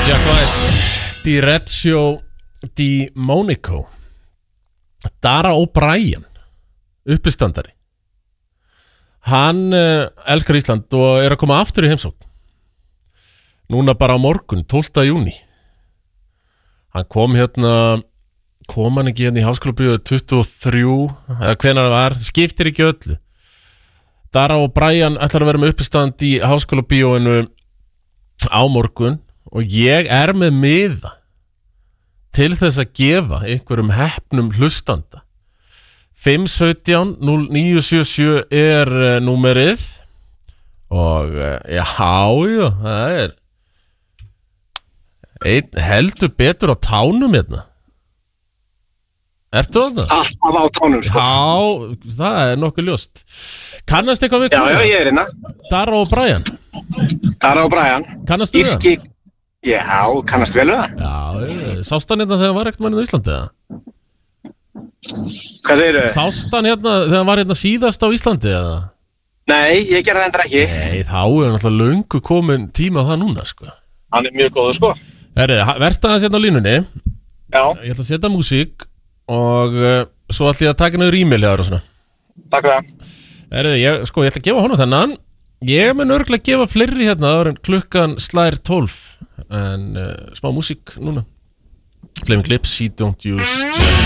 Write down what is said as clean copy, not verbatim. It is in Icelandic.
Jack White, Diretto di Monaco, Dara O'Brien, uppistandari. Hann elskar Ísland og að koma aftur í heimsókn. Núna bara á morgun, 12. júní. Hann kom hann ekki í Háskólabíói 23, eða hvenær það var, skiptir ekki öllu. Dara O'Brien ætlar að vera með uppistand í Háskólabíóinu á morgun og ég með miða til þess að gefa einhverjum heppnum hlustanda. 517-0977 númerið og já, það einn heldur betur á tánum hérna. Ertu þarna? Alltaf á tánum, sko. Já, það nokkuð ljóst. Kannast eitthvað við? Já, ég hérna. Dara O'Brien. Kannast við það? Já, kannast vel við það. Já, sást hann hérna þegar hann var ekkert mann í Íslandi, eða? Hvað segirðu? Sást hann hérna þegar hann var hérna síðast á Íslandi, eða? Nei, ég gerði það endur ekki. Nei, þá náttúrulega löngu komin tíma á það núna, sko. Hann mjög góður, sko. Verta það hérna á línunni. Já. Ég ætla að setja músík og svo ætla ég að taka niður e-mail hjá þér og svona. Takk fyrir það. Ég ætla að gefa honum þennan. Ég mun örugglega gefa fleiri hérna áður en klukkan slær 12. En smá músík núna. Flaming Lips, She Don't Use